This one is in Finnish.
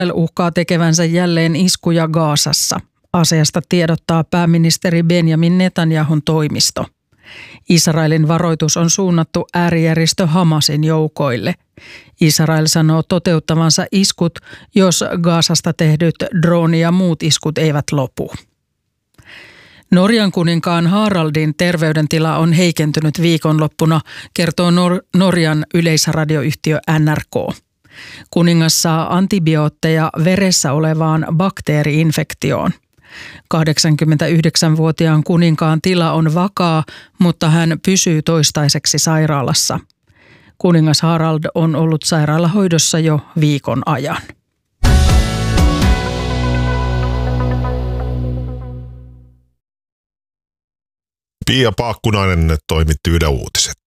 uhkaa tekevänsä jälleen iskuja Gazassa. Asiasta tiedottaa pääministeri Benjamin Netanyahun toimisto. Israelin varoitus on suunnattu äärijärjestö Hamasin joukoille. Israel sanoo toteuttavansa iskut, jos Gazasta tehdyt drooni- ja muut iskut eivät lopu. Norjan kuninkaan Haraldin terveydentila on heikentynyt viikonloppuna, kertoo Norjan yleisradioyhtiö NRK. Kuningas saa antibiootteja veressä olevaan bakteeri-infektioon. 89-vuotiaan kuninkaan tila on vakaa, mutta hän pysyy toistaiseksi sairaalassa. Kuningas Harald on ollut sairaalahoidossa jo viikon ajan. Pia Paakkunainen toimitti Yle Uutiset.